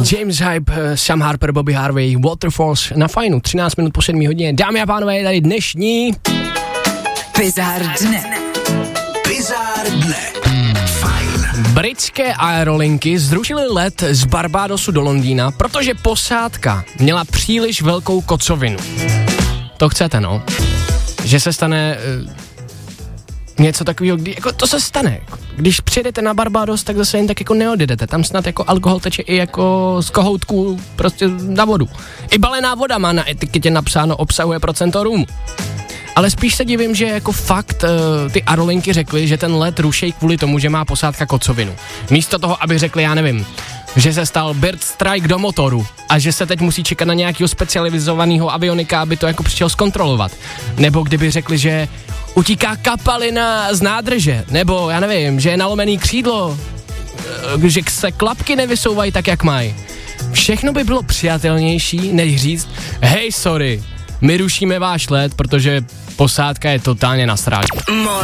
James Hype, Sam Harper, Bobby Harvey, Waterfalls na Fajnu, 13 minut po 7 hodině. Dámy a pánové, je tady dnešní Bizár dne. Bizár dne. Fajn. Britské aerolinky zrušily let z Barbadosu do Londýna, protože posádka měla příliš velkou kocovinu. To chcete, no? Že se stane něco takového, jako to se stane. Když přijedete na Barbados, tak zase jen tak jako neodjedete. Tam snad jako alkohol teče i jako z kohoutků prostě na vodu. I balená voda má na etiketě napsáno obsahuje procento rumu. Ale spíš se divím, že jako fakt ty aerolinky řekly, že ten let rušej kvůli tomu, že má posádka kocovinu. Místo toho, aby řekli, já nevím, že se stal bird strike do motoru a že se teď musí čekat na nějakého specializovaného avionika, aby to jako přišel zkontrolovat. Nebo kdyby řekli, že utíká kapalina z nádrže, nebo já nevím, že je nalomený křídlo, že se klapky nevysouvají tak, jak mají. Všechno by bylo přijatelnější, než říct, hej, sorry, my rušíme váš let, protože posádka je totálně nasrát.